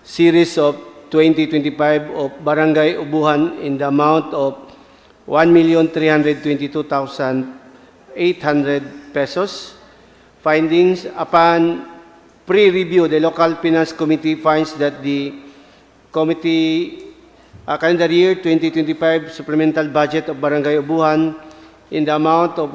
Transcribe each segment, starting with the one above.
series of 2025 of Barangay Ubuhan in the amount of 1,322,800 pesos. Findings: upon pre-review, the Local Finance Committee finds that the committee calendar year 2025 supplemental budget of Barangay Ubuhan in the amount of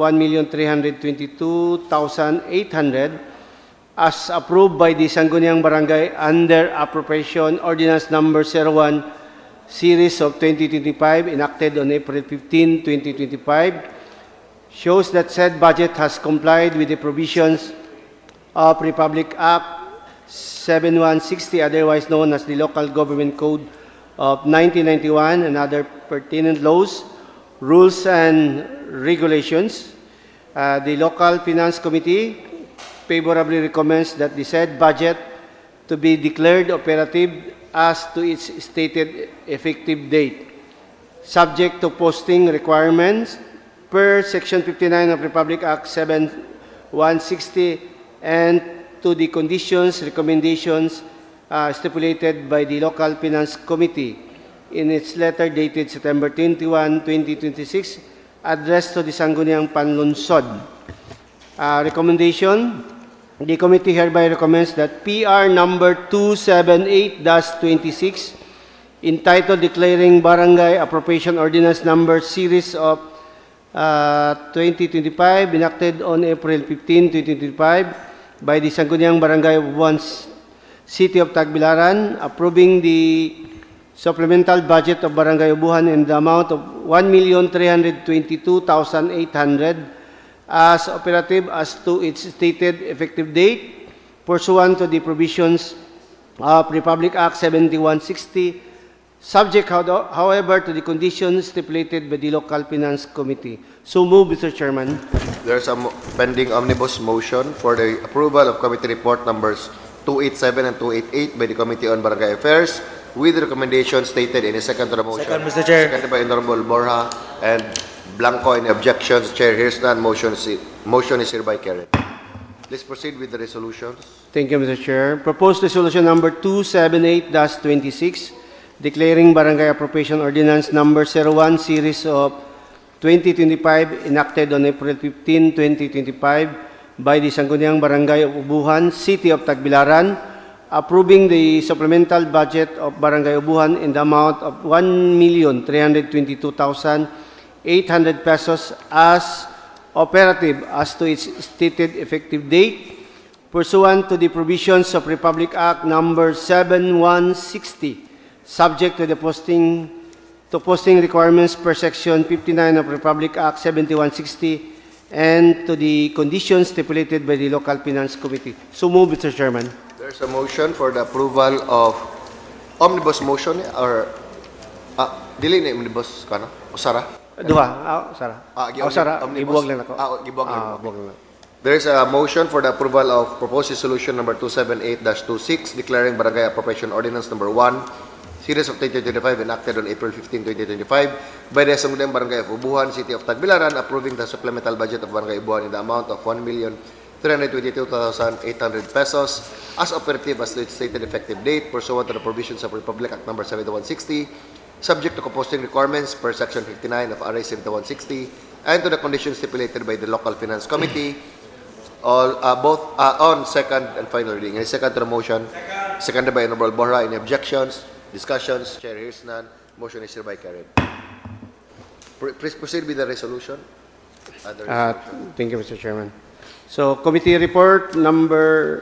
1,322,800 as approved by the Sangguniang Barangay under Appropriation Ordinance Number 01 Series of 2025 enacted on April 15, 2025 shows that said budget has complied with the provisions of Republic Act 7160, otherwise known as the Local Government Code of 1991, and other pertinent laws, rules, and regulations. The Local Finance Committee favorably recommends that the said budget to be declared operative as to its stated effective date, subject to posting requirements per Section 59 of Republic Act 7160 and to the conditions, recommendations stipulated by the Local Finance Committee in its letter dated September 21, 2026, addressed to the Sangguniang Panlunsod. Recommendation: the committee hereby recommends that PR number 278-26, entitled Declaring Barangay Appropriation Ordinance Number Series of 2025, enacted on April 15, 2025, by the Sangguniang Barangay Ubuhan, City of Tagbilaran, approving the supplemental budget of Barangay Ubuhan in the amount of 1,322,800 as operative as to its stated effective date, pursuant to the provisions of Republic Act 7160, subject, however, to the conditions stipulated by the Local Finance Committee. So move, Mr. Chairman. There's a pending omnibus motion for the approval of committee report numbers 287 and 288 by the Committee on Barangay Affairs, with the recommendations stated in the second to the motion. Second, Mr. Chair. Seconded by Honorable Borja and Blanco. Any objections? Chair hears none. Motion is hereby carried. Please proceed with the resolutions. Thank you, Mr. Chair. Proposed resolution number 278-26, declaring Barangay Appropriation Ordinance Number 01 Series of 2025 enacted on April 15, 2025 by the Sangguniang Barangay of Ubuhan, City of Tagbilaran, approving the supplemental budget of Barangay Ubuhan in the amount of 1,322,800 pesos as operative as to its stated effective date, pursuant to the provisions of Republic Act Number 7160, subject to the posting requirements per Section 59 of Republic Act 7160 and to the conditions stipulated by the Local Finance Committee. So move, Mr. Chairman. There's a motion for the approval of omnibus motion or dili ni omnibus kana usara. Duha, Sara. Sara, ibuwag lang ako. Gibuwag lang. There's a motion for the approval of proposed resolution number 278-26, declaring Barangay Appropriation Ordinance number 1 Series of 2025 enacted on April 15, 2025 by the Sangguniang Barangay of Ubuhan, City of Tagbilaran, approving the supplemental budget of Barangay Ubuhan in the amount of 1,322,800 pesos as operative as to its stated effective date, pursuant to the provisions of Republic Act Number 7160, subject to composting requirements per Section 59 of RA 7160, and to the conditions stipulated by the Local Finance Committee, both on second and final reading. Any second to the motion? Seconded by Honorable Borja. Any objections? Discussions? Chair hears none. Motion is hereby carried. Please proceed with the resolution. Thank you, Mr. Chairman. So, committee report number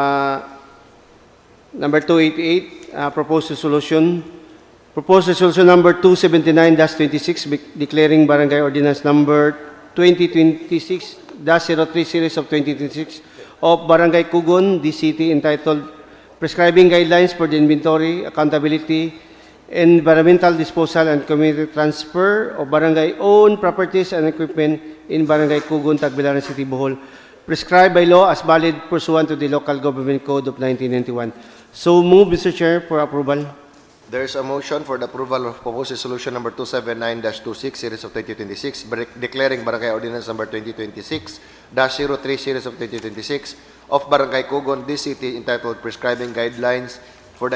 288, proposed resolution number 279-26, declaring Barangay Ordinance number 2026-03 Series of 2026 of Barangay Cugon, the city, entitled Prescribing Guidelines for the Inventory, Accountability, Environmental Disposal, and Community Transfer of Barangay-owned properties and equipment in Barangay Cugon, Tagbilaran City, Bohol, prescribed by law as valid pursuant to the Local Government Code of 1991. So move, Mr. Chair, for approval. There is a motion for the approval of proposed resolution number 279-26 Series of 2026, declaring Barangay Ordinance number 2026-03 Series of 2026 of Barangay Cugon, this city, entitled Prescribing Guidelines